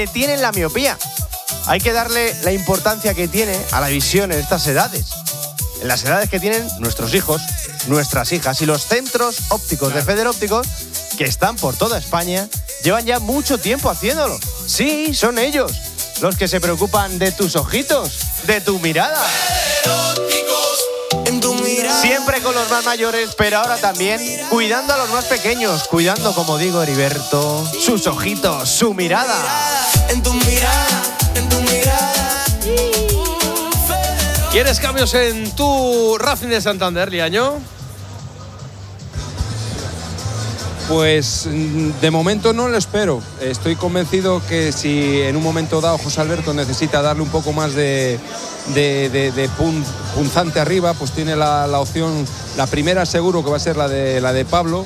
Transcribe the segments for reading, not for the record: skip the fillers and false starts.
tienen la miopía. Hay que darle la importancia que tiene a la visión en estas edades. En las edades que tienen nuestros hijos, nuestras hijas. Y los centros ópticos de Feder Ópticos, que están por toda España, llevan ya mucho tiempo haciéndolo. Sí, son ellos los que se preocupan de tus ojitos, de tu mirada. Siempre con los más mayores, pero ahora también cuidando a los más pequeños. Cuidando, como digo, Heriberto, sus ojitos, su mirada. En tu mirada, en tu mirada. ¿Quieres cambios en tu Racing de Santander, Liaño? Pues de momento no lo espero. Estoy convencido que si en un momento dado José Alberto necesita darle un poco más de punzante arriba, pues tiene la opción, la primera seguro que va a ser la de Pablo,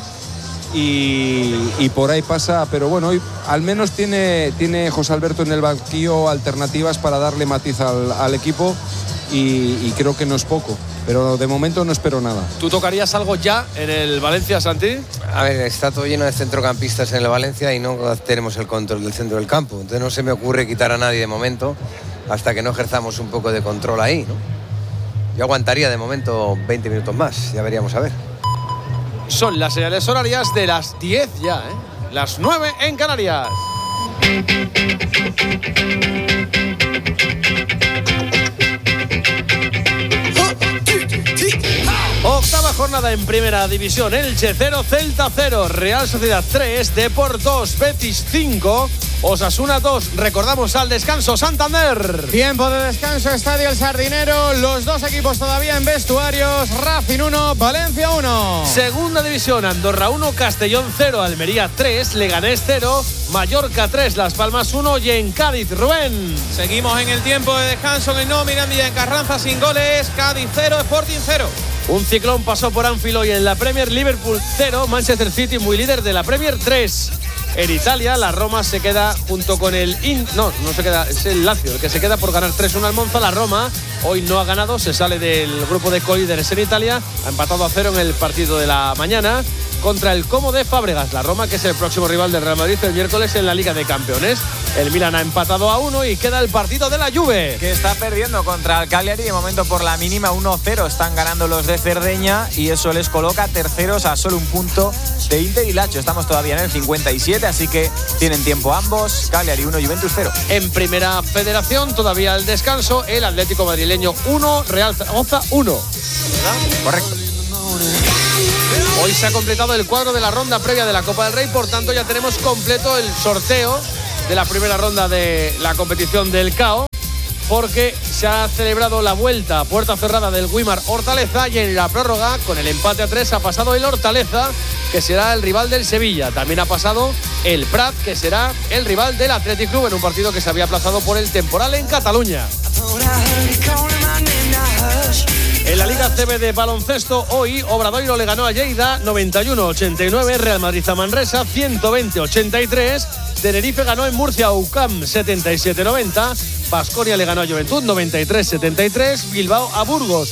y por ahí pasa. Pero bueno, hoy al menos tiene José Alberto en el banquillo alternativas para darle matiz al equipo, y creo que no es poco. Pero de momento no espero nada. ¿Tú tocarías algo ya en el Valencia, Santi? A ver, está todo lleno de centrocampistas en el Valencia y no tenemos el control del centro del campo. Entonces no se me ocurre quitar a nadie de momento hasta que no ejerzamos un poco de control ahí, ¿no? Yo aguantaría de momento 20 minutos más, ya veríamos a ver. Son las señales horarias de las 10 ya, ¿eh? Las 9 en Canarias. Octava jornada en Primera División. Elche 0, Celta 0, Real Sociedad 3, Depor 2, Betis 5, Osasuna 2. Recordamos al descanso, Santander. Tiempo de descanso, Estadio El Sardinero. Los dos equipos todavía en vestuarios. Racing 1, Valencia 1. Segunda División, Andorra 1, Castellón 0, Almería 3, Leganés 0, Mallorca 3, Las Palmas 1 y en Cádiz, Rubén. Seguimos en el tiempo de descanso en el nuevo Mirandilla en Carranza sin goles. Cádiz 0, Sporting 0. Un ciclón pasó por Anfield hoy en la Premier. Liverpool 0, Manchester City muy líder de la Premier 3. En Italia, la Roma se queda junto con el... No se queda, es el Lazio el que se queda por ganar 3-1 al Monza. La Roma hoy no ha ganado, se sale del grupo de colíderes en Italia. Ha empatado a 0 en el partido de la mañana contra el Como de Fábregas. La Roma, que es el próximo rival del Real Madrid el miércoles en la Liga de Campeones. El Milan ha empatado a 1 y queda el partido de la Juve, que está perdiendo contra el Cagliari. De momento por la mínima 1-0 están ganando los de Cerdeña y eso les coloca terceros a solo un punto de Inter y Lazio. Estamos todavía en el 57, así que tienen tiempo ambos. Cagliari 1, Juventus 0. En Primera Federación, todavía al descanso, el Atlético Madrileño 1, Real Zaragoza 1. ¿Verdad? Correcto. Hoy se ha completado el cuadro de la ronda previa de la Copa del Rey, por tanto ya tenemos completo el sorteo de la primera ronda de la competición del CAO, porque se ha celebrado la vuelta a puerta cerrada del Guimar Hortaleza y en la prórroga, con el empate a 3, ha pasado el Hortaleza, que será el rival del Sevilla. También ha pasado el Prat, que será el rival del Athletic Club en un partido que se había aplazado por el temporal en Cataluña. En la Liga CB de baloncesto, hoy Obradoiro le ganó a Lleida 91-89, Real Madrid a Manresa 120-83, Tenerife ganó en Murcia a UCAM 77-90, Baskonia le ganó a Juventud 93-73, Bilbao a Burgos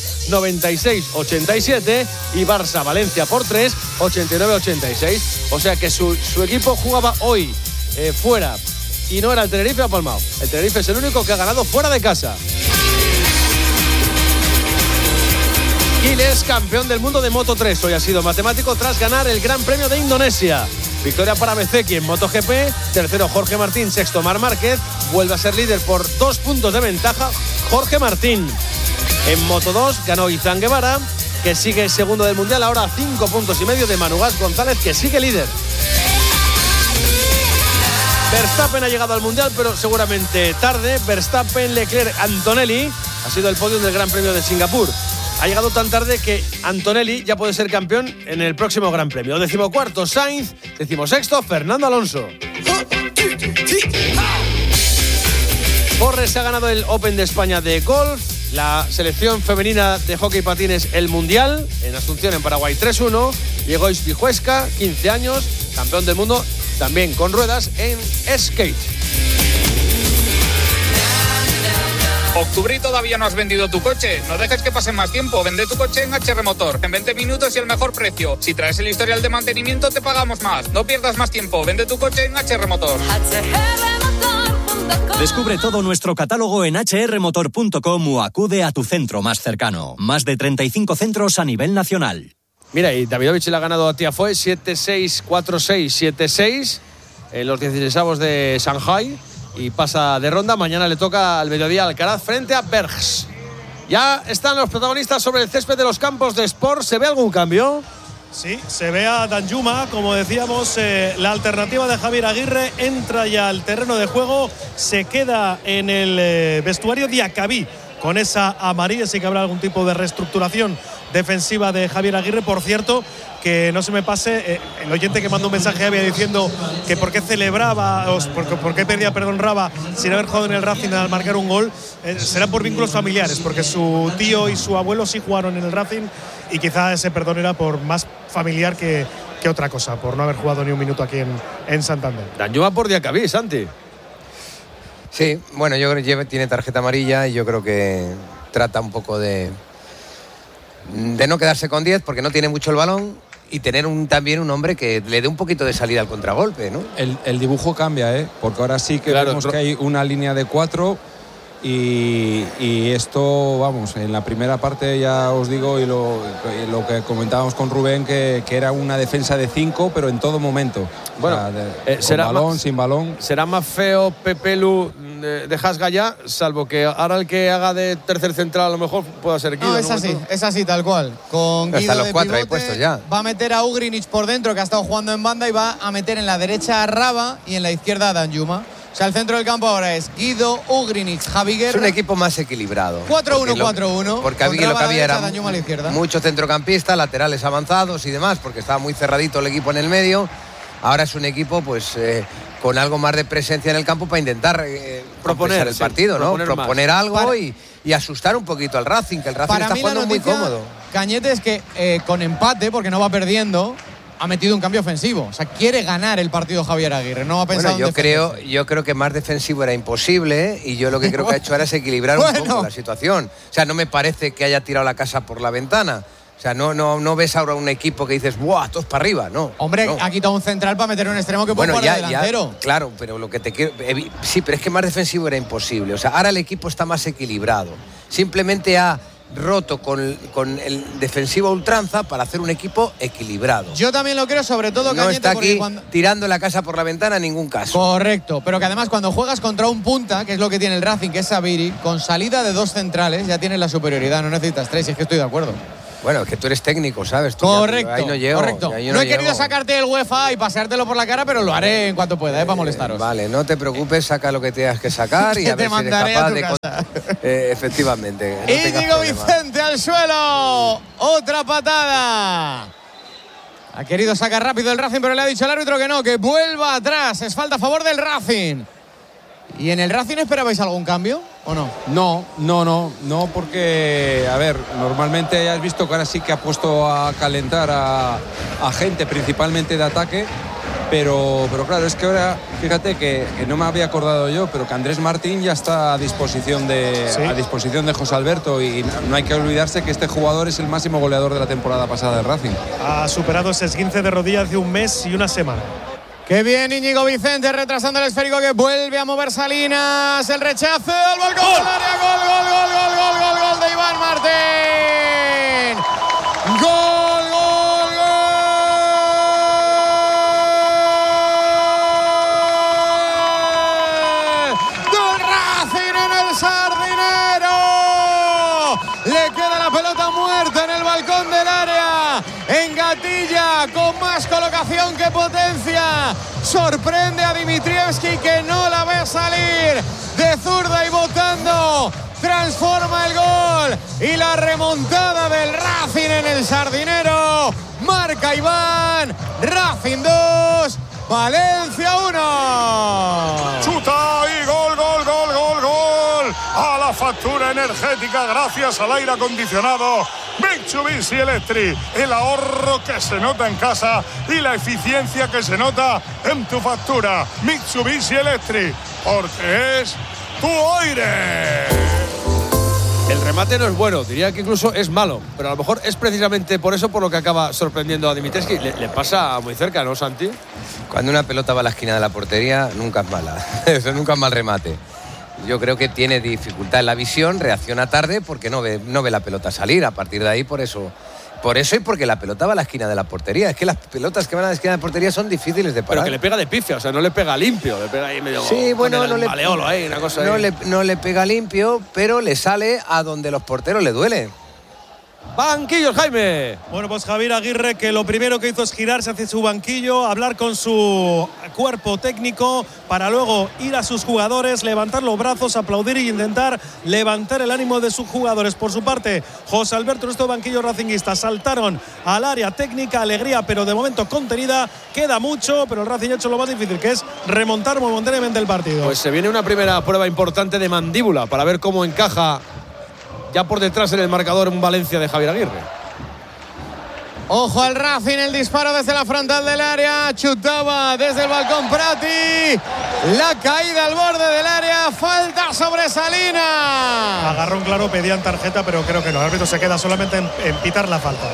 96-87 y Barça Valencia por 3 89-86. O sea que su equipo jugaba hoy fuera y no era el Tenerife a Palmao. El Tenerife es el único que ha ganado fuera de casa. Giles, campeón del mundo de Moto 3. Hoy ha sido matemático tras ganar el Gran Premio de Indonesia. Victoria para Bezeki en MotoGP. Tercero Jorge Martín, sexto Marc Márquez. Vuelve a ser líder por 2 puntos de ventaja Jorge Martín. En Moto 2 ganó Izan Guevara, que sigue segundo del Mundial. Ahora 5 puntos y medio de Manu Gas González, que sigue líder. Verstappen ha llegado al Mundial, pero seguramente tarde. Verstappen, Leclerc, Antonelli. Ha sido el podio del Gran Premio de Singapur. Ha llegado tan tarde que Antonelli ya puede ser campeón en el próximo Gran Premio. 14º Sainz, 16º Fernando Alonso. Porres ha ganado el Open de España de golf. La selección femenina de hockey patines el Mundial en Asunción, en Paraguay, 3-1. Llegó Isbijuesca, 15 años, campeón del mundo, también con ruedas en skate. Octubre y todavía no has vendido tu coche. No dejes que pase más tiempo. Vende tu coche en HR Motor. En 20 minutos y el mejor precio. Si traes el historial de mantenimiento, te pagamos más. No pierdas más tiempo. Vende tu coche en HR Motor. Descubre todo nuestro catálogo en hrmotor.com o acude a tu centro más cercano. Más de 35 centros a nivel nacional. Mira, y Davidovich le ha ganado a Tiafoe 7-6, 4-6, 7-6 en los 16avos de Shanghai y pasa de ronda. Mañana le toca al mediodía Alcaraz frente a Bergs. Ya están los protagonistas sobre el césped de los campos de Sport. ¿Se ve algún cambio? Sí, se ve a Danjuma, como decíamos, la alternativa de Javier Aguirre entra ya al terreno de juego, se queda en el vestuario Diacabí con esa amarilla, sí que habrá algún tipo de reestructuración defensiva de Javier Aguirre. Por cierto, que no se me pase, el oyente que mandó un mensaje había diciendo que por qué celebraba, por qué perdía, Raba, sin haber jugado en el Racing al marcar un gol, será por vínculos familiares, porque su tío y su abuelo sí jugaron en el Racing y quizá ese perdón era por más familiar que otra cosa, por no haber jugado ni un minuto aquí en Santander. Danjuma por Diacabí, Santi. Sí, bueno, yo creo que tiene tarjeta amarilla y yo creo que trata un poco de no quedarse con 10 porque no tiene mucho el balón y tener también un hombre que le dé un poquito de salida al contragolpe, ¿no? El dibujo cambia, porque ahora sí que vemos que hay una línea de 4 y esto, vamos, en la primera parte ya os digo y lo que comentábamos con Rubén que era una defensa de 5 pero en todo momento. Bueno, será con balón, sin balón. Será más feo Pepelu de Hasga ya, salvo que ahora el que haga de tercer central a lo mejor pueda ser Guido. No, es así, tal cual. Con Guido los de 4 ahí pivote, puestos ya. va a meter a Ugrinic por dentro, que ha estado jugando en banda, y va a meter en la derecha a Raba y en la izquierda a Danjuma. O sea, el centro del campo ahora es Guido, Ugrinic, Javi Guerra. Es un equipo más equilibrado. 4-1-4-1. Porque había lo que había era izquierda, muchos centrocampistas, laterales avanzados y demás, porque estaba muy cerradito el equipo en el medio. Ahora es un equipo pues con algo más de presencia en el campo para intentar proponer el partido, ¿no? Proponer algo y asustar un poquito al Racing, que el Racing está jugando muy cómodo. Cañete, es que con empate, porque no va perdiendo, ha metido un cambio ofensivo. O sea, quiere ganar el partido Javier Aguirre. No ha pensado yo creo que más defensivo era imposible y yo lo que creo que ha hecho ahora es equilibrar un poco la situación. O sea, no me parece que haya tirado la casa por la ventana. O sea, no ves ahora un equipo que dices, ¡buah, todos para arriba! No. Hombre, ha quitado un central para meter un extremo que puede jugar de delantero. Claro, pero lo que te quiero... Sí, pero es que más defensivo era imposible. O sea, ahora el equipo está más equilibrado. Simplemente ha roto con el defensivo a ultranza para hacer un equipo equilibrado. Yo también lo creo, sobre todo, no está aquí tirando la casa por la ventana en ningún caso. Correcto, pero que además cuando juegas contra un punta, que es lo que tiene el Racing, que es Sabiri, con salida de 2 centrales ya tienes la superioridad, no necesitas 3, y es que estoy de acuerdo. Bueno, es que tú eres técnico, ¿sabes? Correcto, ahí no llego, correcto. No he querido sacarte el UEFA y paseártelo por la cara, pero lo haré en cuanto pueda, para molestaros. Vale, no te preocupes, saca lo que tengas que sacar y a ver si eres capaz de... efectivamente. No Íñigo Vicente al suelo. Otra patada. Ha querido sacar rápido el Racing, pero le ha dicho el árbitro que no, que vuelva atrás. Es falta a favor del Racing. ¿Y en el Racing esperabais algún cambio o no? No, porque, a ver, normalmente has visto que ahora sí que ha puesto a calentar a gente, principalmente de ataque, pero claro, es que ahora, fíjate que no me había acordado yo, pero que Andrés Martín ya está a disposición de José Alberto, y no hay que olvidarse que este jugador es el máximo goleador de la temporada pasada del Racing. Ha superado ese esguince de rodilla hace un mes y una semana. Qué bien Íñigo Vicente, retrasando el esférico que vuelve a mover Salinas. El rechazo, el balcón del área, gol de Iván Martín. Gol del Racing en el Sardinero. Le queda la pelota muerta en el balcón del área. Engatilla con más colocación que potencia. Sorprende a Dimitrievski, que no la ve salir de zurda y botando. Transforma el gol y la remontada del Racing en el Sardinero. Marca Iván. Racing 2, Valencia 1. Chuta y gol. A la factura energética gracias al aire acondicionado Mitsubishi Electric. El ahorro que se nota en casa y la eficiencia que se nota en tu factura. Mitsubishi Electric, porque es tu aire. El remate no es bueno, diría que incluso es malo, pero a lo mejor es precisamente por eso por lo que acaba sorprendiendo a Dimitrievski. Le pasa muy cerca, ¿no, Santi? Cuando una pelota va a la esquina de la portería, nunca es mala. Eso nunca es mal remate. Yo creo que tiene dificultad en la visión, reacciona tarde porque no ve la pelota salir. A partir de ahí, por eso y porque la pelota va a la esquina de la portería. Es que las pelotas que van a la esquina de la portería son difíciles de parar. Pero que le pega de pifia, o sea, no le pega limpio, le pega ahí medio. Sí, bueno, no le pega limpio, pero le sale a donde los porteros le duele. Banquillos, Jaime. Bueno, pues Javier Aguirre, que lo primero que hizo es girarse hacia su banquillo, hablar con su cuerpo técnico para luego ir a sus jugadores, levantar los brazos, aplaudir y intentar levantar el ánimo de sus jugadores. Por su parte, José Alberto, estos banquillos racinguistas saltaron al área técnica, alegría, pero de momento contenida. Queda mucho, pero el Racing ha hecho lo más difícil, que es remontar momentáneamente el partido. Pues se viene una primera prueba importante de mandíbula para ver cómo encaja ya por detrás en el marcador un Valencia de Javier Aguirre. Ojo al Racing, el disparo desde la frontal del área, chutaba desde el balcón Prati, la caída al borde del área, falta sobre Salinas. Agarrón claro, pedían tarjeta, pero creo que no, el árbitro se queda solamente en pitar la falta.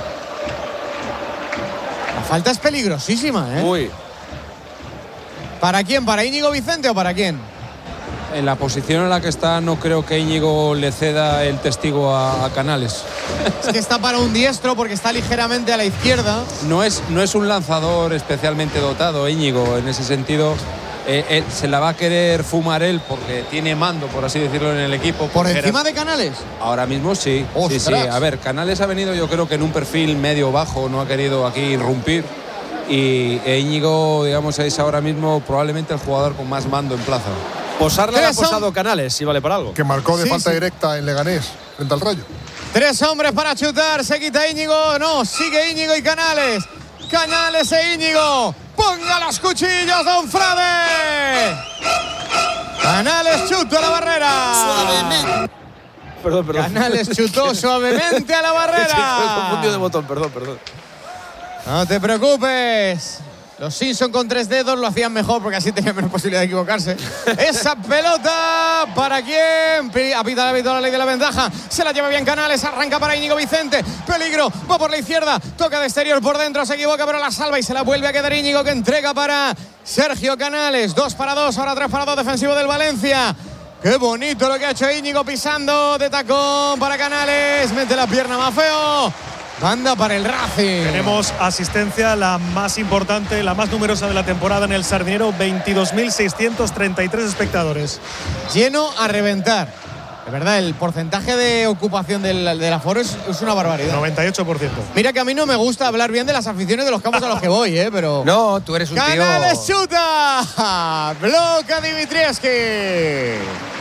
La falta es peligrosísima, ¿eh? Uy. ¿Para quién? ¿Para Íñigo Vicente o para quién? En la posición en la que está, no creo que Íñigo le ceda el testigo a Canales. Es que está para un diestro porque está ligeramente a la izquierda. No es un lanzador especialmente dotado, Íñigo. En ese sentido, se la va a querer fumar él porque tiene mando, por así decirlo, en el equipo. ¿Por encima de Canales? Ahora mismo sí. ¡Ostras! Sí. A ver, Canales ha venido, yo creo que en un perfil medio-bajo, no ha querido aquí irrumpir. Y Íñigo, digamos, es ahora mismo probablemente el jugador con más mando en plaza. Posarle ha posado Canales, si vale para algo. Que marcó de falta directa en Leganés, frente al Rayo. 3 hombres para chutar, se quita Íñigo, no, sigue Íñigo y Canales. Canales e Íñigo, ponga los cuchillos, don Frade. Canales chutó a la barrera. Suavemente. Perdón. Canales chutó suavemente a la barrera. Sí, me confundido de botón, perdón. No te preocupes. Los Simpson con 3 dedos lo hacían mejor porque así tenían menos posibilidad de equivocarse. Esa pelota, ¿para quién? Apita el árbitro, la ley de la ventaja. Se la lleva bien Canales, arranca para Íñigo Vicente. Peligro, va por la izquierda, toca de exterior por dentro, se equivoca pero la salva y se la vuelve a quedar Íñigo, que entrega para Sergio Canales. 2-2, ahora 3-2 defensivo del Valencia. Qué bonito lo que ha hecho Íñigo pisando de tacón para Canales. Mete la pierna más feo. Banda para el Racing. Tenemos asistencia, la más importante, la más numerosa de la temporada en el Sardinero, 22.633 espectadores. Lleno a reventar. De verdad, el porcentaje de ocupación del aforo es una barbaridad. 98%. Mira que a mí no me gusta hablar bien de las aficiones de los campos a los que voy, pero... No, tú eres un tío... ¡Canales chuta! Bloca Dimitrievski.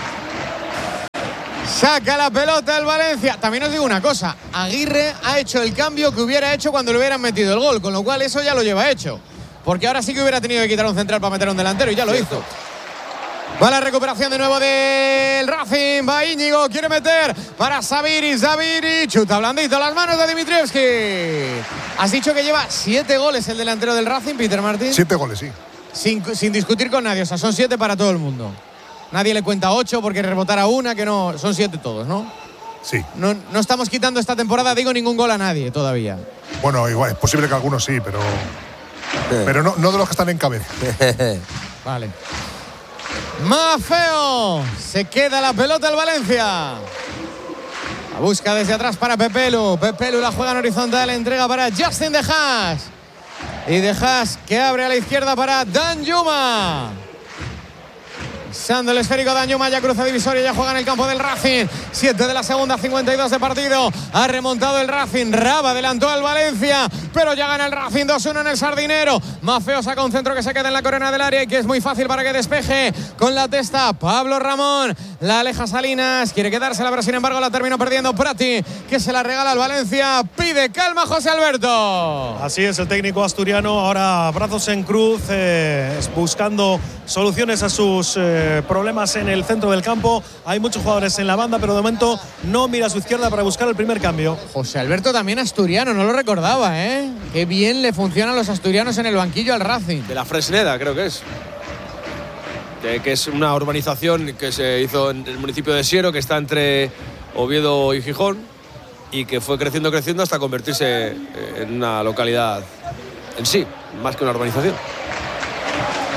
Saca la pelota el Valencia. También os digo una cosa, Aguirre ha hecho el cambio que hubiera hecho cuando le hubieran metido el gol, con lo cual eso ya lo lleva hecho. Porque ahora sí que hubiera tenido que quitar un central para meter un delantero y ya lo hizo. Va la recuperación de nuevo del Racing. Va Íñigo, quiere meter para Zaviri. Chuta blandito las manos de Dimitrievski. Has dicho que lleva 7 goles el delantero del Racing, Peter Martín. 7 goles, sí. Sin discutir con nadie, o sea, son 7 para todo el mundo. Nadie le cuenta 8 porque rebotara una, que no, son 7 todos, ¿no? Sí. No estamos quitando esta temporada, digo, ningún gol a nadie todavía. Bueno, igual, es posible que algunos sí, pero no de los que están en cabeza. Vale. Más feo. Se queda la pelota el Valencia. La busca desde atrás para Pepelu. Pepelu la juega en horizontal, entrega para Justin De Haas. Y De Haas que abre a la izquierda para Danjuma. Pisando el esférico Danjuma, ya cruza divisoria, ya juega en el campo del Racing. 7 de la segunda, 52 de partido. Ha remontado el Racing. Raba adelantó al Valencia, pero ya gana el Racing 2-1 en el Sardinero. Mafeo saca un centro que se queda en la corona del área y que es muy fácil para que despeje con la testa Pablo Ramón. La aleja Salinas, quiere quedársela, pero sin embargo la terminó perdiendo Prati, que se la regala al Valencia. Pide calma José Alberto. Así es, el técnico asturiano ahora brazos en cruz, buscando soluciones a sus problemas en el centro del campo. Hay muchos jugadores en la banda, pero de momento no mira a su izquierda para buscar el primer cambio. José Alberto también asturiano, no lo recordaba, ¿eh? Qué bien le funcionan los asturianos en el banquillo al Racing. De la Fresneda, creo que es. Que es una urbanización que se hizo en el municipio de Siero, que está entre Oviedo y Gijón, y que fue creciendo hasta convertirse en una localidad en sí, más que una urbanización.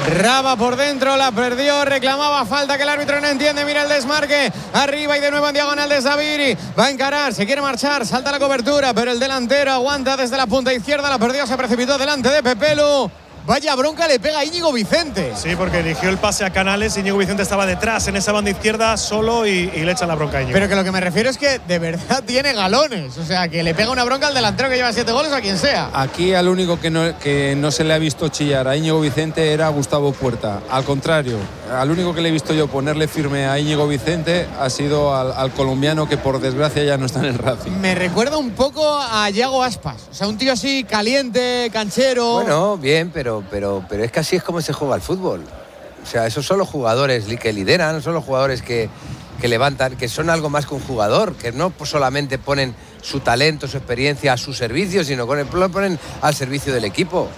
Raba por dentro, la perdió, reclamaba falta que el árbitro no entiende. Mira el desmarque, arriba y de nuevo en diagonal de Sabiri. Va a encarar, se quiere marchar, salta la cobertura, pero el delantero aguanta desde la punta izquierda. La perdió, se precipitó delante de Pepelu. Vaya bronca le pega a Íñigo Vicente. Sí, porque eligió el pase a Canales. Íñigo Vicente estaba detrás en esa banda izquierda solo y le echa la bronca a Íñigo. Pero que lo que me refiero es que de verdad tiene galones. O sea, que le pega una bronca al delantero que lleva 7 goles a quien sea. Aquí al único que no se le ha visto chillar a Íñigo Vicente era Gustavo Puerta. Al contrario, al único que le he visto yo ponerle firme a Íñigo Vicente ha sido al colombiano, que por desgracia ya no está en el Racing. Me recuerda un poco a Yago Aspas. O sea, un tío así caliente, canchero. Bueno, bien, pero es que así es como se juega el fútbol. O sea, esos son los jugadores que lideran, son los jugadores que levantan, que son algo más que un jugador, que no solamente ponen su talento, su experiencia a su servicio, sino que lo ponen al servicio del equipo.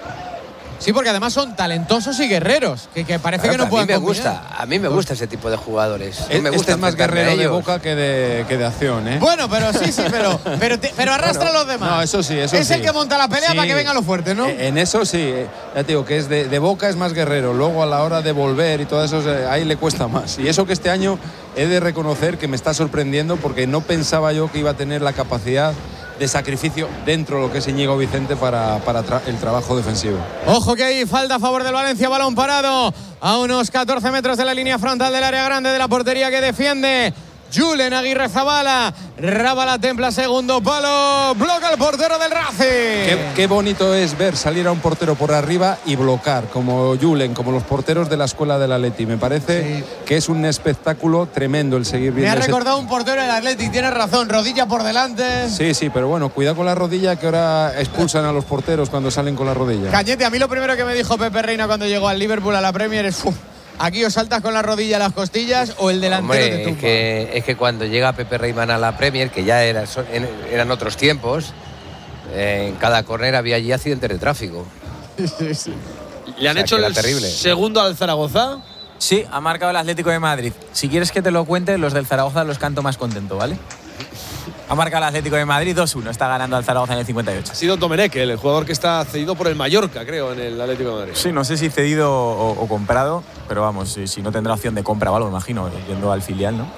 Sí, porque además son talentosos y guerreros, que parece que no pueden combinar. A mí me gusta ese tipo de jugadores. Me gusta más guerrero de Boca que de acción, ¿eh? Bueno, pero sí, pero arrastra a los demás. No, eso sí, eso es sí. el que monta la pelea para que venga lo fuerte, ¿no? En eso sí, ya te digo que es de Boca es más guerrero. Luego a la hora de volver y todo eso, ahí le cuesta más. Y eso que este año he de reconocer que me está sorprendiendo, porque no pensaba yo que iba a tener la capacidad de sacrificio dentro de lo que es Íñigo Vicente para el trabajo defensivo. Ojo que hay falta a favor del Valencia, balón parado a unos 14 metros de la línea frontal del área grande de la portería que defiende Julen Aguirrezabala. Raba la templa, segundo palo, bloca el portero del Racing. Qué bonito es ver salir a un portero por arriba y bloquear, como Julen, como los porteros de la escuela del Atleti. Me parece que es un espectáculo tremendo el seguir viendo. Me ha recordado un portero del Atleti, tienes razón, rodilla por delante. Sí, pero bueno, cuidado con la rodilla, que ahora expulsan a los porteros cuando salen con la rodilla. Cañete, a mí lo primero que me dijo Pepe Reina cuando llegó al Liverpool a la Premier es: aquí o saltas con la rodilla a las costillas o el delantero te tumba. Es que cuando llega Pepe Reimán a la Premier, que ya eran otros tiempos, en cada córner había allí accidentes de tráfico. Sí. ¿Le han hecho el segundo al Zaragoza? Sí, ha marcado el Atlético de Madrid. Si quieres que te lo cuente, los del Zaragoza los canto más contento, ¿vale? Ha marcado el Atlético de Madrid 2-1, está ganando al Zaragoza en el 58. Ha sido Domenech, el jugador que está cedido por el Mallorca, creo, en el Atlético de Madrid. Sí, no sé si cedido o comprado, pero vamos, si no tendrá opción de compra o algo, imagino, yendo al filial, ¿no?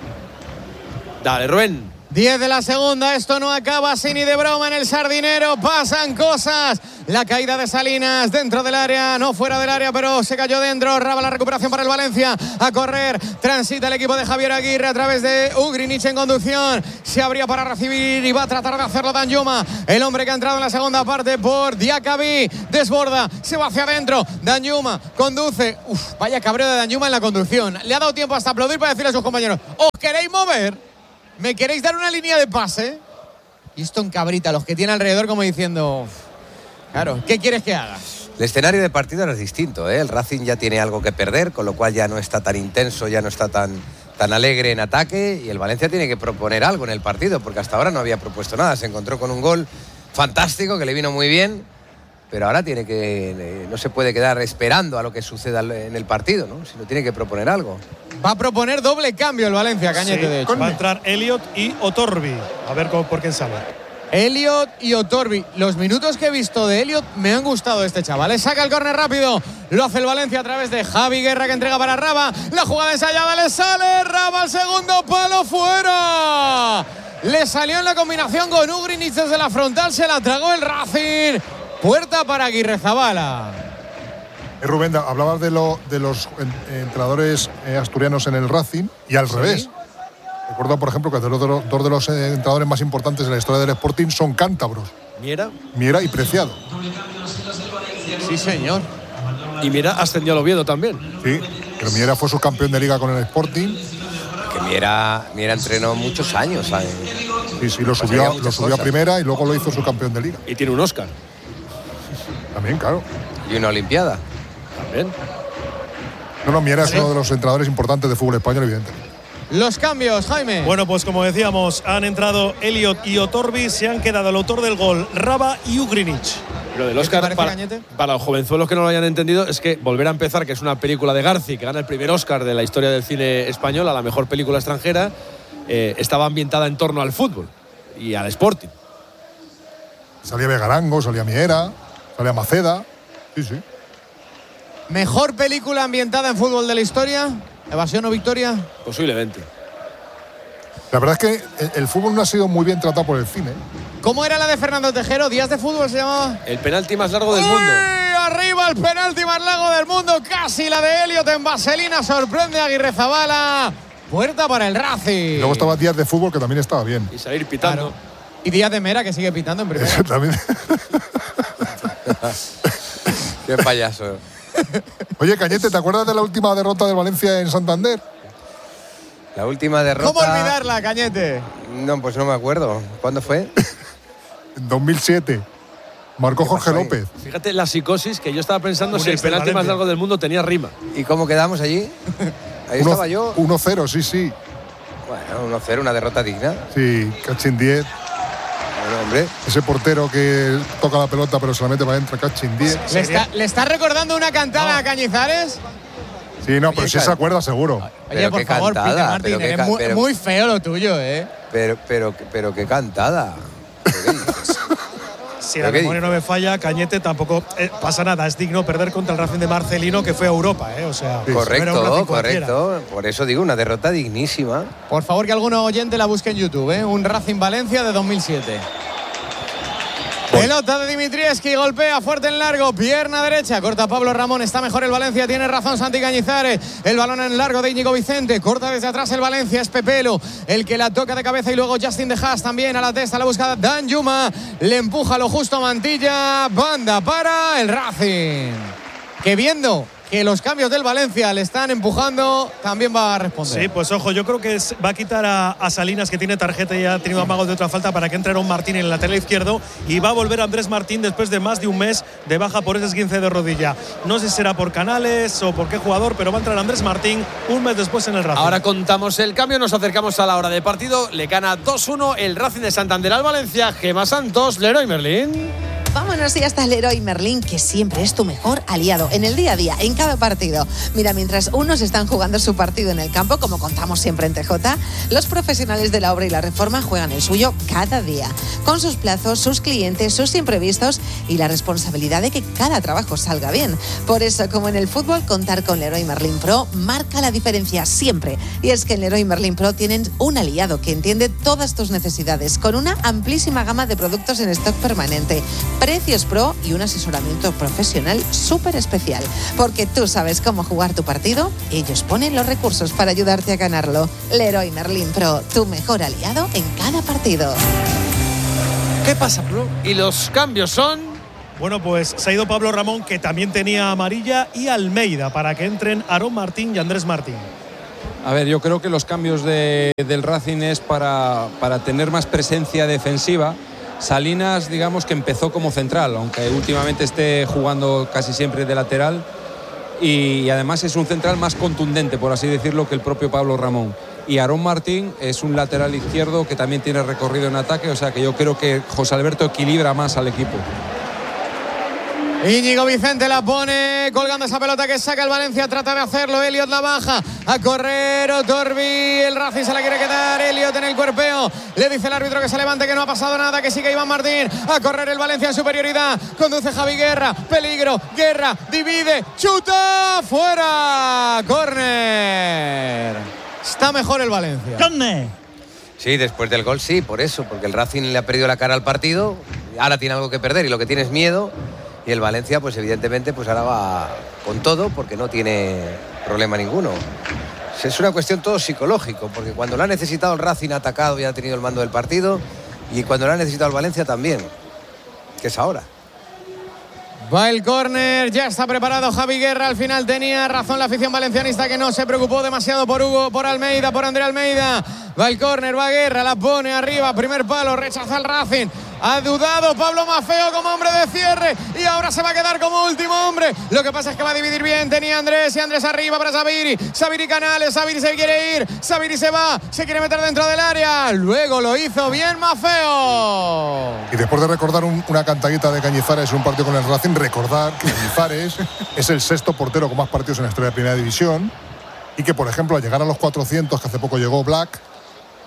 Dale, Rubén. 10 de la segunda, esto no acaba así ni de broma en el Sardinero, pasan cosas. La caída de Salinas dentro del área, no fuera del área, pero se cayó dentro. Raba la recuperación para el Valencia, a correr, transita el equipo de Javier Aguirre a través de Ugrinic en conducción. Se abría para recibir y va a tratar de hacerlo Danjuma, el hombre que ha entrado en la segunda parte por Diacabí. Desborda, se va hacia adentro, Danjuma conduce. Vaya cabreo de Danjuma en la conducción. Le ha dado tiempo hasta aplaudir para decirle a sus compañeros: ¿os queréis mover? ¿Me queréis dar una línea de pase? Y esto en cabrita, los que tiene alrededor como diciendo: claro, ¿qué quieres que haga? El escenario de partido ahora es distinto, ¿eh? El Racing ya tiene algo que perder, con lo cual ya no está tan intenso, ya no está tan alegre en ataque, y el Valencia tiene que proponer algo en el partido, porque hasta ahora no había propuesto nada. Se encontró con un gol fantástico que le vino muy bien, pero ahora no se puede quedar esperando a lo que suceda en el partido, ¿no? Sino tiene que proponer algo. Va a proponer doble cambio el Valencia, Cañete, sí, de hecho. Va a entrar Elliot y Otorbi. A ver por quién sale. Elliot y Otorbi. Los minutos que he visto de Elliot me han gustado este chaval. Le saca el córner rápido. Lo hace el Valencia a través de Javi Guerra, que entrega para Raba. La jugada ensayada le sale. Raba al segundo palo, fuera. Le salió en la combinación con Ugrinic desde la frontal. Se la tragó el Racing. Puerta para Aguirrezabala. Rubén, hablabas de los entrenadores asturianos en el Racing y al revés. Recuerdo, por ejemplo, que dos de los entrenadores más importantes en la historia del Sporting son cántabros. Miera y Preciado. Sí, señor. Y Miera ascendió al Oviedo también. Sí, pero Miera fue subcampeón de Liga con el Sporting. Que Miera entrenó muchos años, ¿sabes? Sí, lo subió a primera y luego lo hizo subcampeón de Liga. Y tiene un Oscar. También, claro. Y una Olimpiada. También. No, Miera es uno de los entrenadores importantes de fútbol español, evidentemente. Los cambios, Jaime. Bueno, pues como decíamos, han entrado Elliot y Otorbi, se han quedado el autor del gol, Raba y Ugrinic. Lo del Oscar, para los jovenzuelos que no lo hayan entendido, es que Volver a empezar, que es una película de Garci, que gana el primer Oscar de la historia del cine español a la mejor película extranjera, estaba ambientada en torno al fútbol y al Sporting. Salía Begarango, salía Miera, salía Maceda. Sí. ¿Mejor película ambientada en fútbol de la historia? ¿Evasión o Victoria? Posiblemente. La verdad es que el fútbol no ha sido muy bien tratado por el cine. ¿Cómo era la de Fernando Tejero? ¿Días de fútbol se llamaba? El penalti más largo del mundo. Arriba el penalti más largo del mundo. Casi la de Elliot en vaselina. Sorprende a Aguirrezabala. Puerta para el Racing. Y luego estaba Díaz de fútbol, que también estaba bien. Y salir pitando. Claro. Y Díaz de Mera, que sigue pitando en primera. Eso también. Qué payaso. Oye, Cañete, ¿te acuerdas de la última derrota del Valencia en Santander? La última derrota. ¿Cómo olvidarla, Cañete? No, pues no me acuerdo. ¿Cuándo fue? En 2007. Marcó Jorge López. Fíjate la psicosis que yo estaba pensando si el penalti más largo del mundo tenía rima. ¿Y cómo quedamos allí? Ahí estaba yo. 1-0, sí. Bueno, 1-0, una derrota digna. Sí, Cachin 10. Bueno, hombre. Ese portero que toca la pelota pero se la mete para adentro, Cachin 10. ¿Le está recordando una cantada a Cañizares? Sí, no, pero sí se acuerda seguro. Oye, por favor, Peter Martín, es muy feo lo tuyo, ¿eh? Pero qué cantada. Si la memoria no me falla, Cañete tampoco pasa nada. Es digno perder contra el Racing de Marcelino, que fue a Europa, ¿eh? O sea, correcto. Por eso digo, una derrota dignísima. Por favor, que algún oyente la busque en YouTube, ¿eh? Un Racing Valencia de 2007. Pelota de Dimitrievski, golpea fuerte en largo, pierna derecha, corta Pablo Ramón, está mejor el Valencia, tiene razón Santi Cañizares, el balón en largo de Íñigo Vicente, corta desde atrás el Valencia, es Pepelo el que la toca de cabeza y luego Justin De Haas también a la testa, la buscada Danjuma, le empuja lo justo a Mantilla, banda para el Racing, que viendo que los cambios del Valencia le están empujando, también va a responder. Sí, pues ojo, yo creo que va a quitar a Salinas, que tiene tarjeta y ha tenido amagos de otra falta, para que entre Aaron Martín en el lateral izquierdo, y va a volver Andrés Martín después de más de un mes de baja por ese esguince de rodilla. No sé si será por Canales o por qué jugador, pero va a entrar Andrés Martín un mes después en el Racing. Ahora contamos el cambio, nos acercamos a la hora de partido. Le gana 2-1 el Racing de Santander al Valencia. Gemma Santos, Leroy Merlín. Vámonos y hasta el Leroy Merlín, que siempre es tu mejor aliado en el día a día, en cada partido. Mira, mientras unos están jugando su partido en el campo, como contamos siempre en TJ, los profesionales de la obra y la reforma juegan el suyo cada día, con sus plazos, sus clientes, sus imprevistos y la responsabilidad de que cada trabajo salga bien. Por eso, como en el fútbol, contar con Leroy Merlin Pro marca la diferencia siempre. Y es que en Leroy Merlin Pro tienen un aliado que entiende todas tus necesidades, con una amplísima gama de productos en stock permanente, precios pro y un asesoramiento profesional súper especial. Porque tú sabes cómo jugar tu partido, ellos ponen los recursos para ayudarte a ganarlo. Leroy Merlin Pro, tu mejor aliado en cada partido. ¿Qué pasa, Pro? Y los cambios son... Bueno, pues se ha ido Pablo Ramón, que también tenía amarilla, y Almeida, para que entren Aaron Martín y Andrés Martín. A ver, yo creo que los cambios del Racing es para tener más presencia defensiva. Salinas, digamos que empezó como central, aunque últimamente esté jugando casi siempre de lateral, y además es un central más contundente, por así decirlo, que el propio Pablo Ramón. Y Aaron Martín es un lateral izquierdo que también tiene recorrido en ataque, o sea que yo creo que José Alberto equilibra más al equipo. Íñigo Vicente la pone colgando esa pelota que saca el Valencia, trata de hacerlo, Elliot la baja a correr, Otorbi, el Racing se la quiere quedar, Elliot en el cuerpeo, le dice el árbitro que se levante, que no ha pasado nada, que sigue Iván Martín, a correr el Valencia en superioridad, conduce Javi Guerra, peligro, Guerra, divide, chuta, fuera, córner, está mejor el Valencia. ¡Córner! Sí, después del gol sí, por eso, porque el Racing le ha perdido la cara al partido, ahora tiene algo que perder y lo que tiene es miedo. Y el Valencia, pues evidentemente, pues ahora va con todo porque no tiene problema ninguno. Es una cuestión todo psicológico, porque cuando lo ha necesitado el Racing ha atacado y ha tenido el mando del partido, y cuando lo ha necesitado el Valencia también, que es ahora. Va el córner, ya está preparado Javi Guerra, al final tenía razón la afición valencianista, que no se preocupó demasiado por Hugo, por Almeida, por André Almeida. Va el córner, va Guerra, la pone arriba, primer palo, rechaza el Racing. Ha dudado Pablo Maffeo como hombre de cierre y ahora se va a quedar como último hombre. Lo que pasa es que va a dividir bien. Tenía Andrés y Andrés arriba para Sabiri. Sabiri Canales, Sabiri se quiere ir. Sabiri se va, se quiere meter dentro del área. Luego lo hizo bien Maffeo. Y después de recordar una cantadita de Cañizares en un partido con el Racing, recordar que Cañizares es el sexto portero con más partidos en la historia de Primera División y que, por ejemplo, al llegar a los 400, que hace poco llegó Black,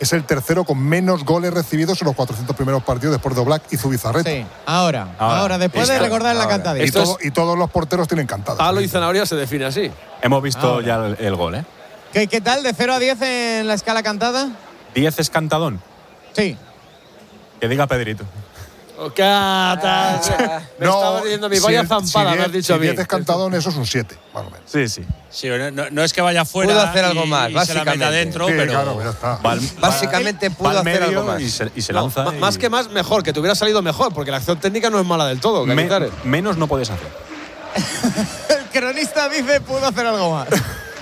es el tercero con menos goles recibidos en los 400 primeros partidos después de Oblak y Zubizarreta. Sí, ahora, después de recordar la cantadita. Y todos los porteros tienen cantadas. Palo y zanahoria se define así. Hemos visto ya el gol, ¿eh? ¿Qué tal? ¿De 0 a 10 en la escala cantada? 10 es cantadón. Sí. Que diga Pedrito. Me estaba diciendo mi vaya zampada, me has dicho a mí. 10 es cantadón, eso es un 7, más o menos. Sí. Sí, no es que vaya fuera. Pudo hacer algo y más, se la básicamente. meta dentro, Sí, pero. claro, ya está. Básicamente pudo hacer algo más. Y se lanza. Más que más, mejor, que te hubiera salido mejor, porque la acción técnica no es mala del todo. Menos no puedes hacer. El cronista dice pudo hacer algo más.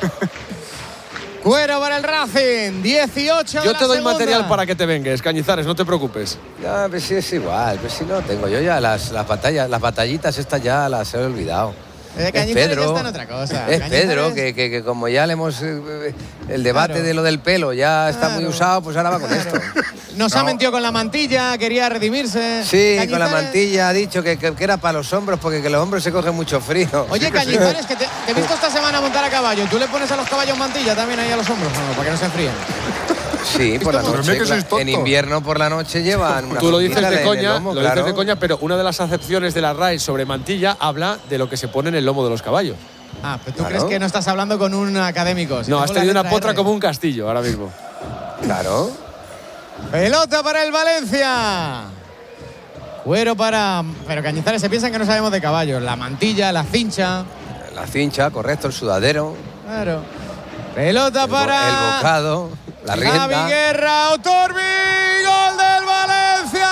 Cuero para el Racing, 18. Yo te doy material para que te vengues, Cañizares, no te preocupes. Ya, pues sí, es igual, pues si no tengo. Yo ya las batallitas estas ya las he olvidado. Es Pedro, está en otra cosa. es Pedro que como ya le hemos el debate de lo del pelo ya está muy usado, pues ahora va con esto. Nos ha mentido con la mantilla, quería redimirse. Sí, con la mantilla ha dicho que era para los hombros, porque que los hombros se cogen mucho frío. Oye, Cañizares, que te he visto esta semana montar a caballo. ¿Tú le pones a los caballos mantilla también ahí a los hombros o no? Para que no se enfríen. Sí, por la noche. En invierno por la noche llevan una. Tú lo dices de coña, lomo, claro. dices de coña, pero una de las acepciones de la RAE sobre mantilla habla de lo que se pone en el lomo de los caballos. Pero tú crees que no estás hablando con un académico. No, has tenido una potra como un castillo ahora mismo. Claro. Pelota para el Valencia. Cuero para. Pero Cañizares se piensan que no sabemos de caballos. La mantilla, la cincha. La cincha, correcto, el sudadero. Claro. Pelota para. El bocado, la rienda. Javi Guerra, Otorbi, gol del Valencia.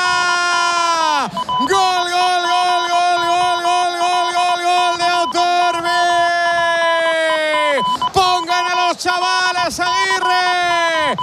Gol de Otorbi. Pongan a los chavales, Aguirre.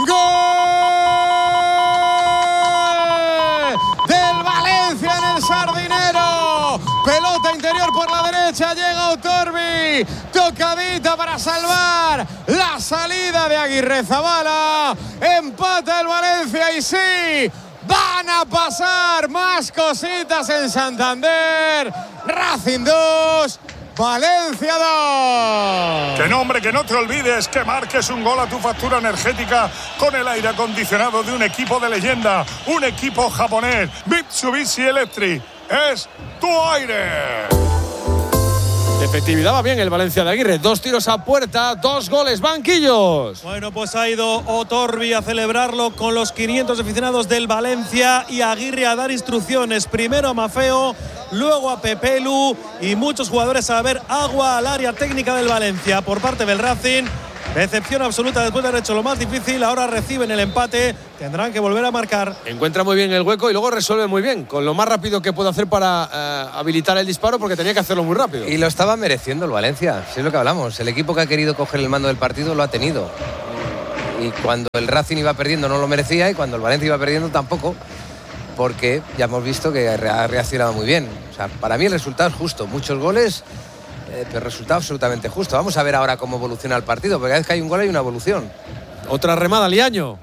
Gol del Valencia en el Sardinero. Pelota interior por la derecha, llega Otorbi. Tocadita para salvar la salida de Aguirrezabala. Empata el Valencia y sí, van a pasar más cositas en Santander. Racing 2, Valencia 2. Que no, hombre, que no te olvides que marques un gol a tu factura energética con el aire acondicionado de un equipo de leyenda, un equipo japonés. Mitsubishi Electric es tu aire. De efectividad va bien el Valencia de Aguirre. 2 tiros a puerta, 2 goles, banquillos. Bueno, pues ha ido Otorbi a celebrarlo con los 500 aficionados del Valencia y Aguirre a dar instrucciones. Primero a Mafeo, luego a Pepelu y muchos jugadores a ver agua al área técnica del Valencia por parte del Racing. Decepción absoluta después de haber hecho lo más difícil. Ahora reciben el empate. Tendrán que volver a marcar. Encuentra muy bien el hueco y luego resuelve muy bien. Con lo más rápido que puede hacer para habilitar el disparo, porque tenía que hacerlo muy rápido. Y lo estaba mereciendo el Valencia. Si es lo que hablamos. El equipo que ha querido coger el mando del partido lo ha tenido. Y cuando el Racing iba perdiendo no lo merecía. Y cuando el Valencia iba perdiendo tampoco. Porque ya hemos visto que ha reaccionado muy bien. O sea, para mí el resultado es justo. Muchos goles. Pero resultado absolutamente justo. Vamos a ver ahora cómo evoluciona el partido, porque cada vez que hay un gol hay una evolución. Otra remada, Liaño.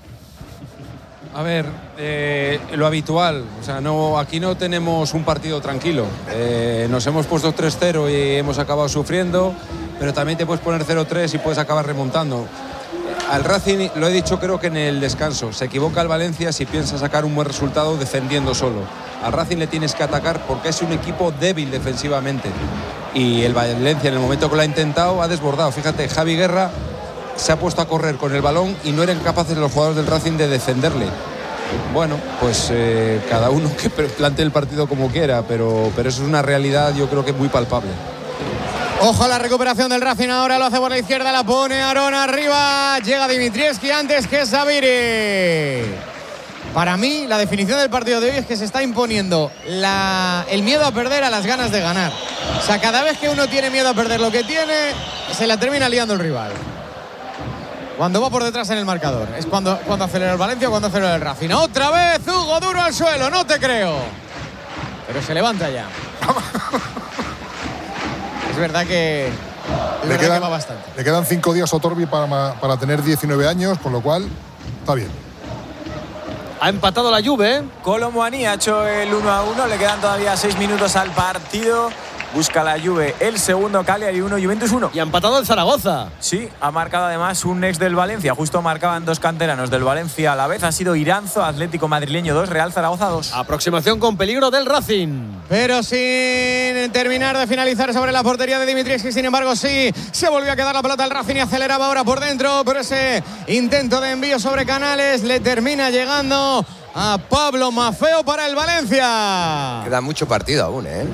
A ver, lo habitual. O sea, aquí no tenemos un partido tranquilo. Nos hemos puesto 3-0 y hemos acabado sufriendo, pero también te puedes poner 0-3 y puedes acabar remontando. Al Racing, lo he dicho creo que en el descanso, se equivoca el Valencia si piensa sacar un buen resultado defendiendo solo. Al Racing le tienes que atacar porque es un equipo débil defensivamente. Y el Valencia, en el momento que lo ha intentado, ha desbordado. Fíjate, Javi Guerra se ha puesto a correr con el balón y no eran capaces los jugadores del Racing de defenderle. Bueno, pues cada uno que plantee el partido como quiera, pero eso es una realidad, yo creo que muy palpable. Ojo a la recuperación del Racing ahora, lo hace por la izquierda, la pone Aarón arriba, llega Dimitrievski antes que Sabiri. Para mí, la definición del partido de hoy es que se está imponiendo el miedo a perder a las ganas de ganar. O sea, cada vez que uno tiene miedo a perder lo que tiene, se la termina liando el rival. Cuando va por detrás en el marcador. Es cuando acelera el Valencia o cuando acelera el Racing. Otra vez Hugo duro al suelo, no te creo. Pero se levanta ya. Es verdad que va bastante. Le quedan 5 días a Otorbi para tener 19 años, con lo cual está bien. Ha empatado la Juve. Colomboani ha hecho el 1-1. Le quedan todavía 6 minutos al partido. Busca la Juve el segundo, Cagliari 1, Juventus 1. Y ha empatado el Zaragoza. Sí, ha marcado además un ex del Valencia. Justo marcaban dos canteranos del Valencia a la vez. Ha sido Iranzo, Atlético Madrileño 2, Real Zaragoza 2. Aproximación con peligro del Racing. Pero sin terminar de finalizar sobre la portería de Dimitrievski, sin embargo, sí, se volvió a quedar la pelota al Racing y aceleraba ahora por dentro, pero ese intento de envío sobre Canales le termina llegando a Pablo Maffeo para el Valencia. Queda mucho partido aún, ¿eh?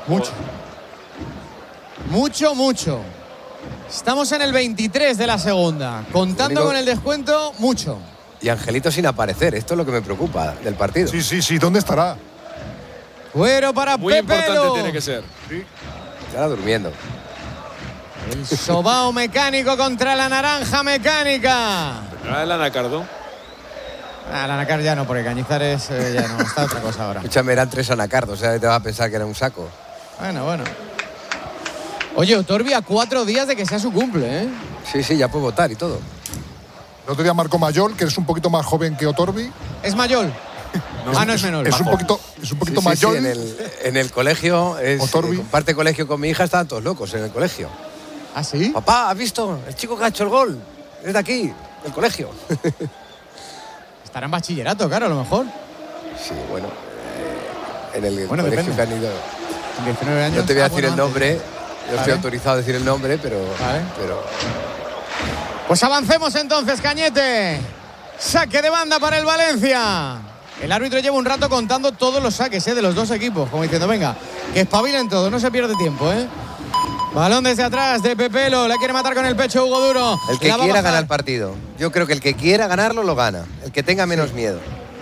Mucho. Estamos en el 23 de la segunda. Contando con el descuento, mucho. Y Angelito sin aparecer. Esto es lo que me preocupa del partido. Sí. ¿Dónde estará? Cuero para Muy Pepelo. importante tiene que ser. Estará durmiendo. El sobao mecánico contra la naranja mecánica. ¿No el Anacardo? La Anacar ya no, porque Cañizares ya no. Está otra cosa ahora. Escúchame, eran 3 anacardos. O sea, te vas a pensar que era un saco. Bueno. Oye, Otorbi a 4 días de que sea su cumple, ¿eh? Sí, ya puede votar y todo. El otro día marcó Mayol, que es un poquito más joven que Otorbi. ¿Es Mayol? No es menor. Es un poquito Sí, Mayol. En el colegio, Otorbi. comparte colegio con mi hija, estaban todos locos en el colegio. ¿Ah, sí? Papá, ¿has visto? El chico que ha hecho el gol. Es de aquí, del colegio. Estará en bachillerato, claro, a lo mejor. Sí, bueno. En el Bueno, colegio depende. que han ido. 19 años. No te voy a decir bueno, el nombre. Yo estoy Vale. autorizado a decir el nombre, pero. Pues avancemos entonces, Cañete. Saque de banda para el Valencia. El árbitro lleva un rato contando todos los saques de los dos equipos, como diciendo, venga, que espabilen todos, no se pierde tiempo, ¿eh? Balón desde atrás de Pepelo, la quiere matar con el pecho Hugo Duro. El que La va a quiera bajar. ganar el partido. Yo creo que el que quiera ganarlo lo gana. El que tenga menos miedo.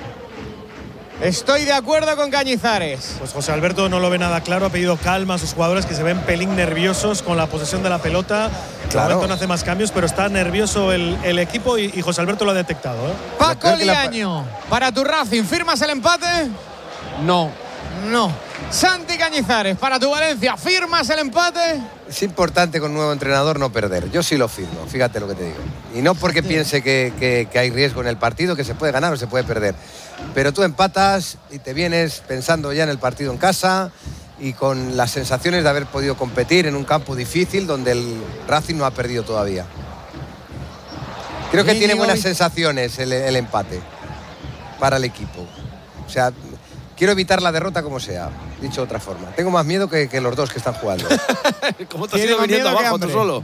Estoy de acuerdo con Cañizares. Pues José Alberto no lo ve nada claro, ha pedido calma a sus jugadores que se ven pelín nerviosos con la posesión de la pelota. Claro. De momento no hace más cambios, pero está nervioso el equipo y José Alberto lo ha detectado, ¿eh? Paco Liaño, para tu Racing, ¿firmas el empate? No. Santi Cañizares, para tu Valencia, ¿firmas el empate? Es importante con un nuevo entrenador no perder. Yo sí lo firmo, fíjate lo que te digo. Y no porque piense que hay riesgo en el partido, que se puede ganar o se puede perder. Pero tú empatas y te vienes pensando ya en el partido en casa y con las sensaciones de haber podido competir en un campo difícil donde el Racing no ha perdido todavía. Creo que tiene buenas sensaciones el empate para el equipo. O sea, quiero evitar la derrota como sea, dicho de otra forma. Tengo más miedo que los dos que están jugando. ¿Cómo te has ido viniendo abajo tú solo?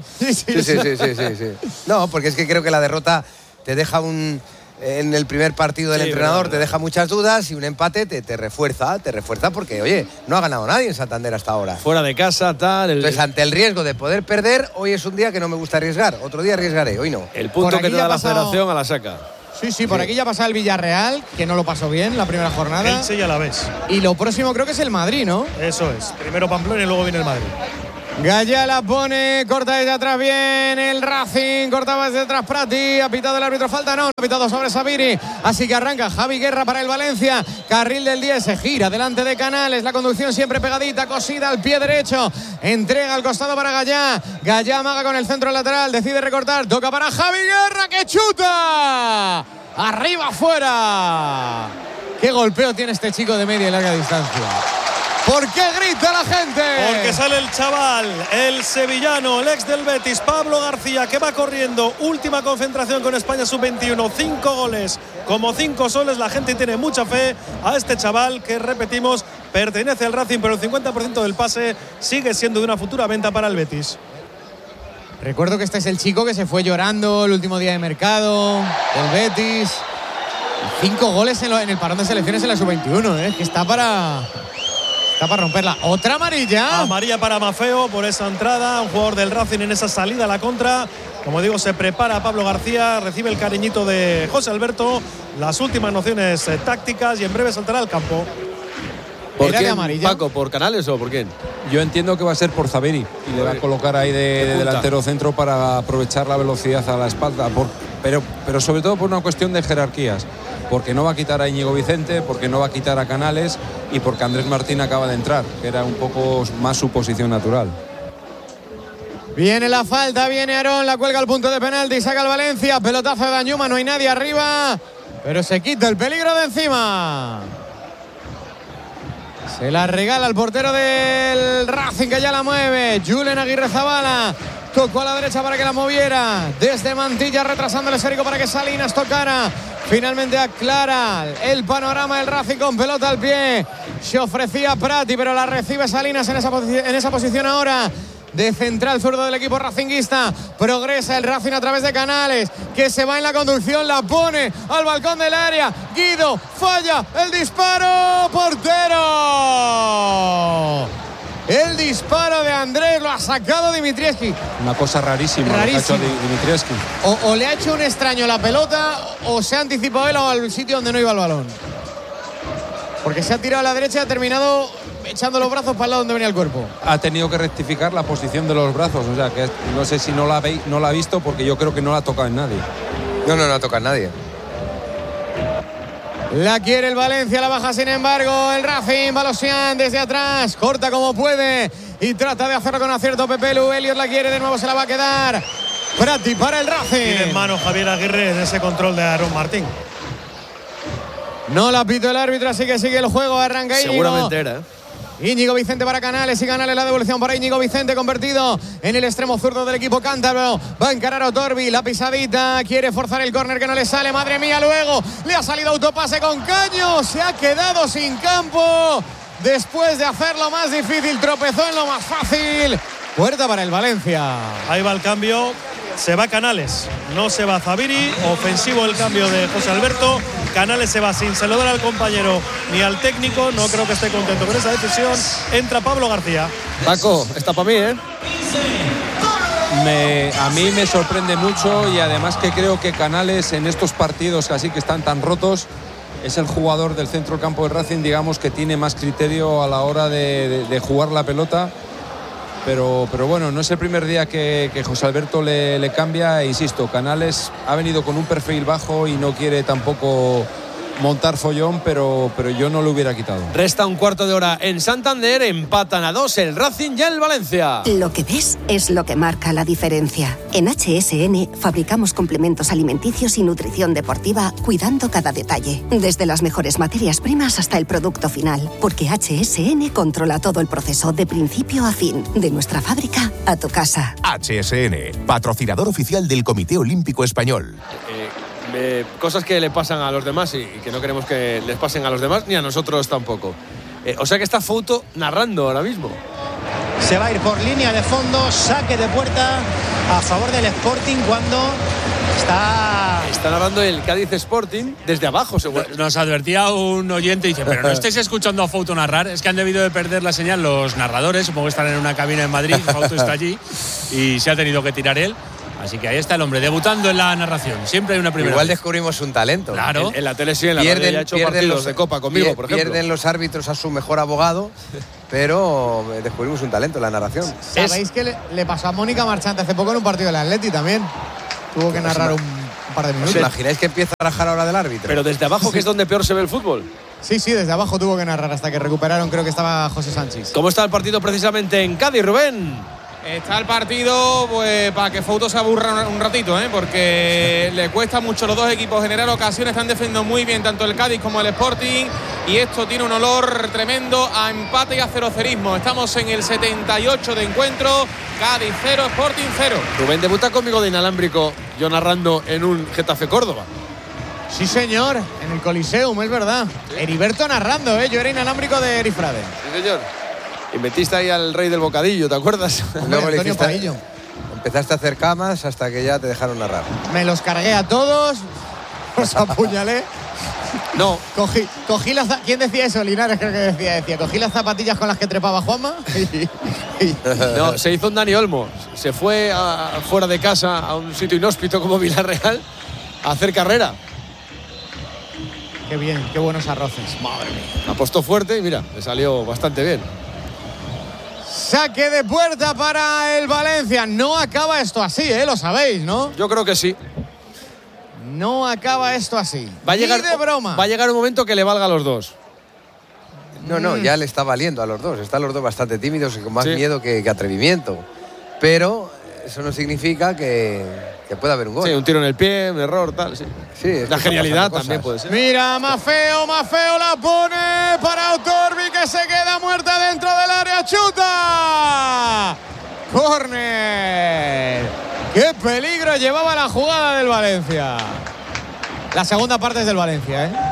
Sí. No, porque es que creo que la derrota te deja en el primer partido del entrenador te deja muchas dudas y un empate te refuerza porque, oye, no ha ganado nadie en Santander hasta ahora. Fuera de casa, tal. Entonces, ante el riesgo de poder perder, hoy es un día que no me gusta arriesgar. Otro día arriesgaré, hoy no. El punto que te da la federación a la saca. Sí, por aquí ya pasa el Villarreal, que no lo pasó bien la primera jornada. Elche y Alavés. Y lo próximo creo que es el Madrid, ¿no? Eso es. Primero Pamplona y luego viene el Madrid. Gaya la pone, corta desde atrás bien el Racing, cortaba desde atrás Prati, ha pitado el árbitro, falta no, ha pitado sobre Sabiri, así que arranca Javi Guerra para el Valencia, carril del 10, se gira delante de Canales, la conducción siempre pegadita, cosida al pie derecho, entrega al costado para Gaya, Gaya amaga con el centro lateral, decide recortar, toca para Javi Guerra que chuta, arriba afuera, qué golpeo tiene este chico de media y larga distancia. ¿Por qué grita la gente? Porque sale el chaval, el sevillano, el ex del Betis, Pablo García, que va corriendo. Última concentración con España sub-21. 5 goles, como 5 soles. La gente tiene mucha fe a este chaval que, repetimos, pertenece al Racing, pero el 50% del pase sigue siendo de una futura venta para el Betis. Recuerdo que este es el chico que se fue llorando el último día de mercado del Betis. 5 goles en el parón de selecciones en la sub-21, que está para romperla. Otra amarilla. Amarilla para Maffeo por esa entrada. Un jugador del Racing en esa salida a la contra. Como digo, se prepara Pablo García. Recibe el cariñito de José Alberto. Las últimas nociones tácticas y en breve saltará al campo. ¿Por quién, Paco? ¿Por Canales o por quién? Yo entiendo que va a ser por Zaveri y le va a colocar ahí de delantero centro para aprovechar la velocidad a la espalda. Pero sobre todo por una cuestión de jerarquías. Porque no va a quitar a Íñigo Vicente, porque no va a quitar a Canales y porque Andrés Martín acaba de entrar, que era un poco más su posición natural. Viene la falta, viene Aarón, la cuelga al punto de penalti, saca el Valencia, pelotazo de Danjuma, no hay nadie arriba, pero se quita el peligro de encima. Se la regala al portero del Racing, que ya la mueve. Julen Aguirrezabala. Tocó a la derecha para que la moviera. Desde Mantilla, retrasando el esférico para que Salinas tocara. Finalmente aclara el panorama del Racing con pelota al pie. Se ofrecía Prati, pero la recibe Salinas en esa posición ahora. De central zurdo del equipo racinguista. Progresa el Racing a través de Canales, que se va en la conducción, la pone al balcón del área. Guido falla el disparo. ¡Portero! El disparo de Andrés lo ha sacado Dimitrievski. Una cosa rarísima. Rarísimo. Lo que ha hecho Dimitrievski. O le ha hecho un extraño la pelota, o se ha anticipado él al sitio donde no iba el balón. Porque se ha tirado a la derecha y ha terminado echando los brazos para el lado donde venía el cuerpo. Ha tenido que rectificar la posición de los brazos. O sea, que no sé si no la ha visto, porque yo creo que no la ha tocado en nadie. No la toca en nadie. La quiere el Valencia, la baja sin embargo el Racing. Balosian desde atrás, corta como puede y trata de hacerlo con acierto Pepelu. Elliot la quiere, de nuevo se la va a quedar. Prati para el Racing. Tiene en mano Javier Aguirre en ese control de Aaron Martín. No la pitó el árbitro, así que sigue el juego. Arranca Íñigo. Seguramente era. Íñigo Vicente para Canales, y Canales la devolución para Íñigo Vicente, convertido en el extremo zurdo del equipo cántabro. Va a encarar a Otorbi, la pisadita, quiere forzar el córner que no le sale, madre mía, luego le ha salido autopase con Caño, se ha quedado sin campo después de hacerlo más difícil, tropezó en lo más fácil. Puerta para el Valencia. Ahí va el cambio, se va Canales, no se va Zaviri. Ofensivo el cambio de José Alberto. Canales se va sin saludar al compañero ni al técnico. No creo que esté contento con esa decisión. Entra Pablo García. Paco, está para mí, ¿eh? A mí me sorprende mucho, y además que creo que Canales en estos partidos así que están tan rotos es el jugador del centro del campo del Racing, digamos, que tiene más criterio a la hora de jugar la pelota. Pero bueno, no es el primer día que José Alberto le cambia. Insisto, Canales ha venido con un perfil bajo y no quiere tampoco montar follón, pero yo no lo hubiera quitado. Resta un cuarto de hora en Santander, empatan a 2 el Racing y el Valencia. Lo que ves es lo que marca la diferencia. En HSN fabricamos complementos alimenticios y nutrición deportiva, cuidando cada detalle, desde las mejores materias primas hasta el producto final, porque HSN controla todo el proceso de principio a fin, de nuestra fábrica a tu casa. HSN, patrocinador oficial del Comité Olímpico Español. Cosas que le pasan a los demás y que no queremos que les pasen a los demás ni a nosotros tampoco. O sea que está Fouto narrando ahora mismo. Se va a ir por línea de fondo, saque de puerta a favor del Sporting cuando está narrando el Cádiz Sporting desde abajo, seguro. Nos advertía un oyente y dice, pero no estéis escuchando a Fouto narrar, es que han debido de perder la señal los narradores, supongo que están en una cabina en Madrid, Fouto está allí y se ha tenido que tirar él. Así que ahí está el hombre, debutando en la narración. Siempre hay una primera Igual vez. descubrimos un talento. Claro. En la tele sí, en la radio ya ha hecho partidos de Copa conmigo, por ejemplo. Pierden los árbitros a su mejor abogado, pero descubrimos un talento en la narración. ¿Sabéis que le pasó a Mónica Marchante hace poco en un partido del Atleti también? Tuvo que narrar un par de minutos. ¿Os imagináis que empieza a rajar ahora del árbitro? Pero desde abajo, que es donde peor se ve el fútbol. Sí, desde abajo tuvo que narrar hasta que recuperaron, creo que estaba José Sánchez. ¿Cómo está el partido precisamente en Cádiz, Rubén? Está el partido pues para que Fouto se aburra un ratito, porque le cuesta mucho a los dos equipos generar ocasiones. Están defendiendo muy bien tanto el Cádiz como el Sporting y esto tiene un olor tremendo a empate y a cerocerismo. Estamos en el 78 de encuentro, Cádiz 0, Sporting 0. Rubén debuta conmigo de inalámbrico, yo narrando en un Getafe Córdoba. Sí, señor, en el Coliseum, es verdad. Sí. Heriberto narrando, yo era inalámbrico de Erifrade. Sí, señor. Y metiste ahí al rey del bocadillo, ¿te acuerdas? Luego empezaste a hacer camas hasta que ya te dejaron narrar. Me los cargué a todos, los apuñalé. No. Cogí las... ¿Quién decía eso? Linares creo que decía. Cogí las zapatillas con las que trepaba Juanma No, se hizo un Dani Olmo. Se fue fuera de casa a un sitio inhóspito como Villarreal a hacer carrera. Qué bien, qué buenos arroces. Madre mía. Apostó fuerte y mira, le salió bastante bien. Saque de puerta para el Valencia. No acaba esto así, lo sabéis, ¿no? Yo creo que sí. No acaba esto así. Va a llegar, ni de broma. Va a llegar un momento que le valga a los dos. No, ya le está valiendo a los dos. Están los dos bastante tímidos y con más miedo que atrevimiento. Pero eso no significa que que puede haber un gol. Sí, un tiro en el pie, un error, tal. Sí, es la que genialidad están pasando también cosas. puede ser. Mira, Mafeo la pone para Otorbi, que se queda muerta dentro del área. ¡Chuta! ¡Córner! ¡Qué peligro llevaba la jugada del Valencia! La segunda parte es del Valencia, ¿eh?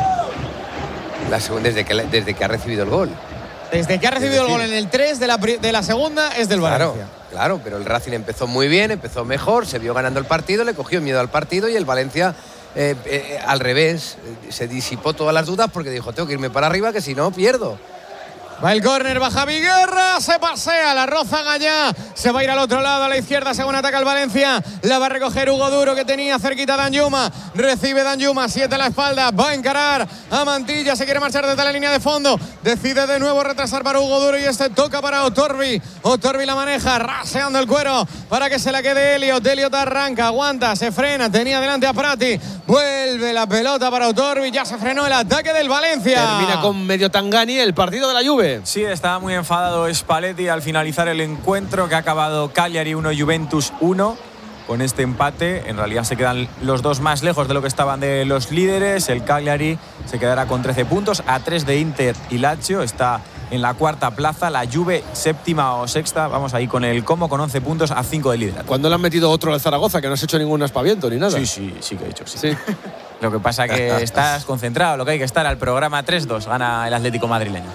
La segunda, desde que ha recibido el gol. Desde que ha recibido el gol en el 3 de la segunda es del Valencia. Claro, pero el Racing empezó muy bien, empezó mejor, se vio ganando el partido, le cogió miedo al partido y el Valencia al revés, se disipó todas las dudas porque dijo, tengo que irme para arriba que si no pierdo. Va el córner, va Javi Guerra, se pasea, la roza Gallá, se va a ir al otro lado, a la izquierda, según ataca el Valencia, la va a recoger Hugo Duro, que tenía cerquita a Danjuma, recibe Danjuma, 7 a la espalda, va a encarar a Mantilla, se quiere marchar desde la línea de fondo, decide de nuevo retrasar para Hugo Duro y toca para Otorbi la maneja, raseando el cuero para que se la quede Elliot arranca, aguanta, se frena, tenía delante a Prati, vuelve la pelota para Otorbi, ya se frenó el ataque del Valencia. Termina con medio Tangani el partido de la Juve. Sí, estaba muy enfadado Spalletti al finalizar el encuentro, que ha acabado Cagliari 1, Juventus 1. Con este empate, en realidad se quedan los dos más lejos de lo que estaban de los líderes. El Cagliari se quedará con 13 puntos, a 3 de Inter y Lazio. Está en la cuarta plaza, la Juve séptima o sexta. Vamos ahí con el Como, con 11 puntos, a 5 de líder. ¿Cuándo le han metido otro al Zaragoza, que no has hecho ningún aspaviento ni nada? Sí que he hecho, sí. Lo que pasa que estás concentrado, lo que hay que estar al programa. 3-2 gana el Atlético madrileño.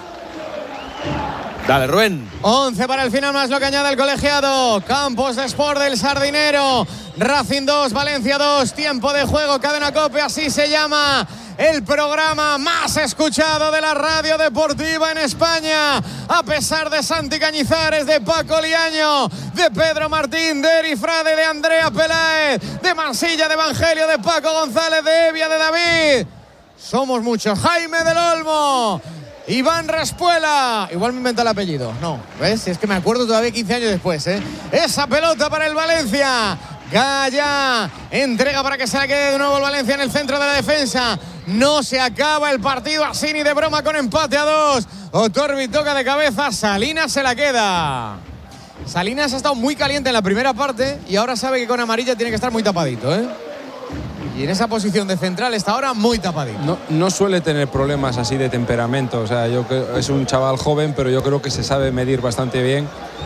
Dale, Rubén. 11 para el final, más lo que añade el colegiado. Campos de Sport del Sardinero. Racing 2, Valencia 2. Tiempo de juego, Cadena COPE, así se llama el programa más escuchado de la radio deportiva en España. A pesar de Santi Cañizares, de Paco Liaño, de Pedro Martín, de Eri Frade, de Andrea Peláez, de Mansilla, de Evangelio, de Paco González, de Evia, de David. Somos muchos. Jaime del Olmo, Iván Respuela. Igual me invento el apellido. No, ¿ves? Si es que me acuerdo todavía 15 años después, ¿eh? Esa pelota para el Valencia. Gaya entrega para que se la quede de nuevo el Valencia en el centro de la defensa. No se acaba el partido así ni de broma, con empate a 2. Otorbi toca de cabeza, Salinas se la queda. Salinas ha estado muy caliente en la primera parte y ahora sabe que con amarilla tiene que estar muy tapadito, ¿eh? Y en esa posición de central está ahora muy tapadito. No suele tener problemas así de temperamento. O sea, es un chaval joven, pero yo creo que se sabe medir bastante bien.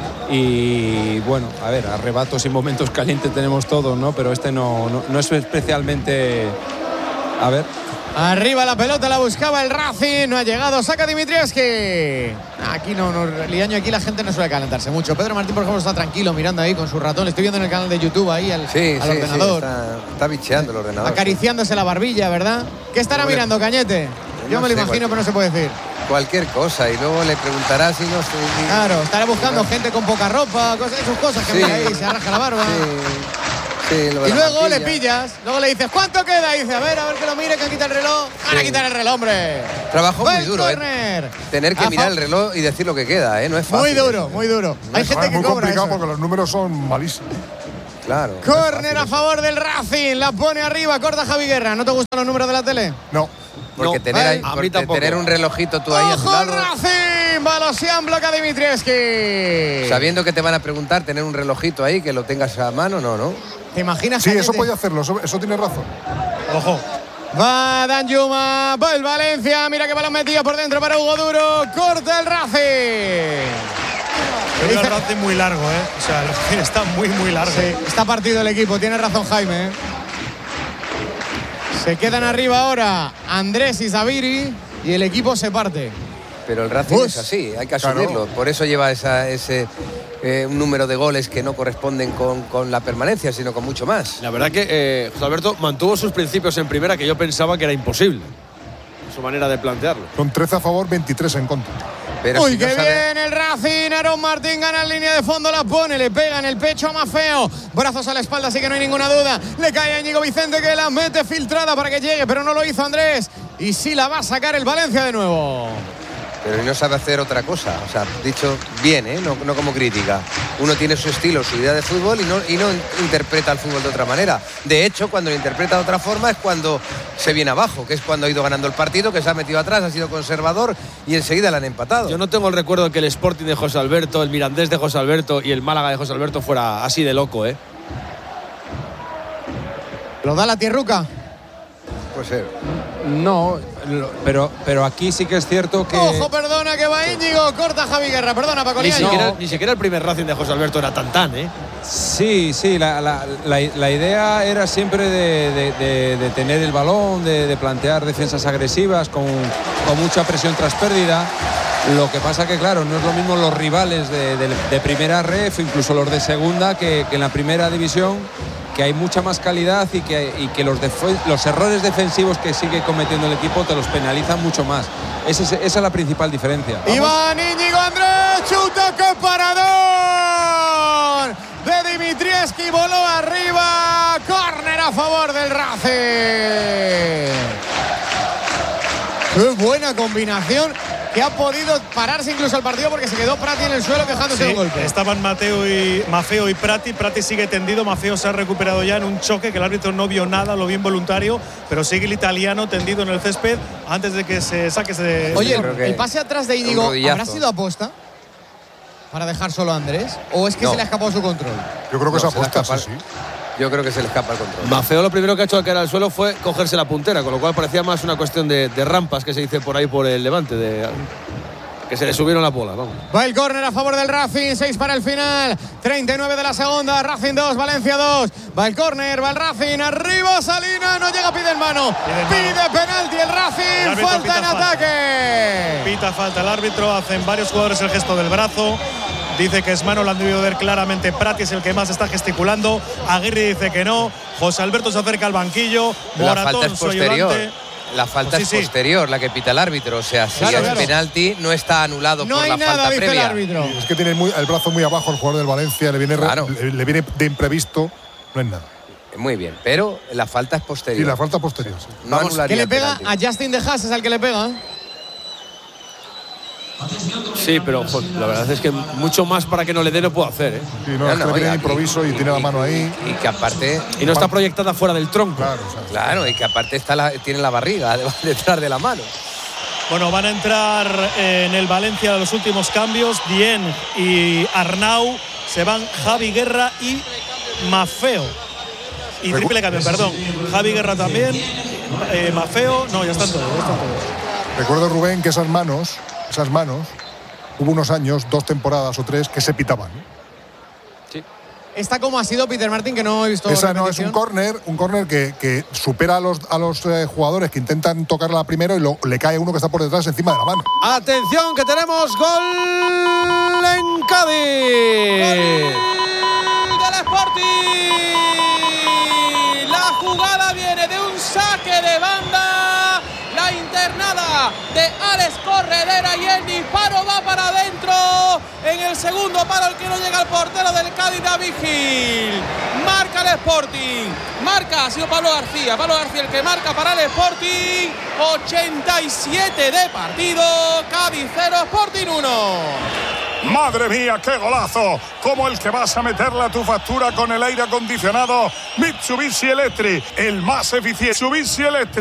Y bueno, a ver, arrebatos y momentos calientes tenemos todos, ¿no? Pero este no es especialmente... A ver. Arriba la pelota, la buscaba el Racing, no ha llegado, saca Dimitrievski. Aquí Liaño, aquí la gente no suele calentarse mucho. Pedro Martín, por ejemplo, está tranquilo mirando ahí con su ratón. Le estoy viendo en el canal de YouTube ahí al ordenador. Está bicheando el ordenador. Acariciándose la barbilla, ¿verdad? ¿Qué estará mirando, Cañete? Yo me lo imagino, pero no se puede decir. Cualquier cosa, y luego le preguntarás si no sé. Claro, estará buscando gente con poca ropa, esas cosas que mira ahí, se arraja la barba. Y luego le pillas, luego le dices, ¿cuánto queda? Y dice, a ver que lo mire, que quita el reloj. Van a quitar el reloj, hombre. Trabajo muy duro, tener que mirar el reloj y decir lo que queda, no es fácil. Muy duro. Hay gente que muy cobra complicado eso. porque los números son malísimos. Claro. Córner a favor del Racing, la pone arriba, corta Javi Guerra. ¿No te gustan los números de la tele? No. Porque tener un relojito tú ahí a tu lado. Racing! Balosian bloquea a Dimitrievski. Sabiendo que te van a preguntar, tener un relojito ahí, que lo tengas a mano, no. ¿Te imaginas? Sí, eso puede hacerlo, eso tiene razón. Ojo. Va Danjuma, va el Valencia, mira que balón metido por dentro para Hugo Duro, corta el Racing. El Racing muy largo, O sea, el Racing está muy largo. Sí, está partido el equipo, tiene razón Jaime, Se quedan arriba ahora Andrés y Zaviri y el equipo se parte. Pero el Racing es así, hay que asumirlo. Por eso lleva ese un número de goles que no corresponden con la permanencia, sino con mucho más. La verdad que José Alberto mantuvo sus principios en primera, que yo pensaba que era imposible. Su manera de plantearlo. Con 13 a favor, 23 en contra. Pero uy, qué bien el Racing. Aaron Martín gana en línea de fondo, la pone, le pega en el pecho a Mafeo. Brazos a la espalda, así que no hay ninguna duda. Le cae a Íñigo Vicente, que la mete filtrada para que llegue, pero no lo hizo Andrés. Y sí la va a sacar el Valencia de nuevo. Pero no sabe hacer otra cosa. O sea, dicho bien, no como crítica. Uno tiene su estilo, su idea de fútbol y no interpreta el fútbol de otra manera. De hecho, cuando lo interpreta de otra forma es cuando se viene abajo, que es cuando ha ido ganando el partido, que se ha metido atrás, ha sido conservador y enseguida le han empatado. Yo no tengo el recuerdo de que el Sporting de José Alberto, el Mirandés de José Alberto y el Málaga de José Alberto fuera así de loco, ¿Lo da la tierruca? Puede ser. No, pero aquí sí que es cierto que… Ojo, perdona, que va Íñigo. Corta Javi Guerra, perdona, Paco Liaño. Ni siquiera el primer Racing de José Alberto era tan, ¿eh? Sí, la idea era siempre de tener el balón, de plantear defensas agresivas con mucha presión tras pérdida. Lo que pasa que, claro, no es lo mismo los rivales de primera ref, incluso los de segunda, que en la primera división, que hay mucha más calidad y que los errores defensivos que sigue cometiendo el equipo te los penalizan mucho más. Esa es la principal diferencia. Iván Íñigo Andrés, chuta, qué paradón de Dimitrievski, voló arriba, córner a favor del Racing. Qué buena combinación, que ha podido pararse incluso el partido porque se quedó Prati en el suelo quejándose de un golpe. Estaban Mafeo y Prati. Prati sigue tendido. Mafeo se ha recuperado ya en un choque que el árbitro no vio nada, lo vio involuntario, pero sigue el italiano tendido en el césped antes de que se saque ese… Oye, el pase atrás de Íñigo, ¿habrá sido aposta para dejar solo a Andrés? ¿O es que se le ha escapado su control? Yo creo que es aposta, sí. Yo creo que se le escapa el control. Mafeo lo primero que ha hecho al caer al suelo fue cogerse la puntera, con lo cual parecía más una cuestión de rampas que se dice por ahí por el Levante, que se le subieron la bola. Vamos. Va el córner a favor del Racing, 6 para el final, 39 de la segunda, Racing 2, Valencia 2. Va el córner, va el Racing, arriba Salina, no llega, pide en mano. Pide penalti el Racing, falta en ataque. Pita falta el árbitro, hacen varios jugadores el gesto del brazo. Dice que es mano, lo han debido ver claramente. Prati es el que más está gesticulando. Aguirre dice que no. José Alberto se acerca al banquillo. La falta es posterior. La falta es posterior, la que pita el árbitro. O sea, si es penalti, no está anulado por la falta previa. Es que tiene el brazo muy abajo el jugador del Valencia. Le viene de imprevisto. No es nada. Muy bien, pero la falta es posterior. Sí, la falta posterior. Sí. No anularía. ¿Qué le pega a Justin De Haas? Es al que le pega. Sí, pero la verdad es que mucho más para que no le dé no puedo hacer, ¿eh? Sí, tiene improviso y tiene la mano ahí. Y que aparte… Y no está proyectada fuera del tronco. Claro, y que aparte tiene la barriga detrás de la mano. Bueno, van a entrar en el Valencia los últimos cambios. Dieng y Arnau. Se van Javi Guerra y Mafeo. Y triple cambio, perdón. Javi Guerra también. Mafeo. No, ya están todos. Recuerdo, Rubén, que esas manos, hubo unos años, 2 temporadas o 3, que se pitaban. Sí. ¿Esta cómo ha sido, Peter Martin, que no he visto? Esa no, es un córner que supera a los jugadores que intentan tocarla primero y le cae uno que está por detrás encima de la mano. Atención, que tenemos gol en Cádiz. Gol del Sporting. La jugada viene de un saque de banda. La internada de Alex Corredera y el disparo va para adentro. En el segundo palo, el que no llega al portero del Cádiz, David Gil. Marca el Sporting. Marca, ha sido Pablo García. Pablo García el que marca para el Sporting. 87 de partido. Cádiz 0, Sporting 1. ¡Madre mía, qué golazo! Como el que vas a meterle a tu factura con el aire acondicionado Mitsubishi Electric, el más eficiente. Mitsubishi Electric.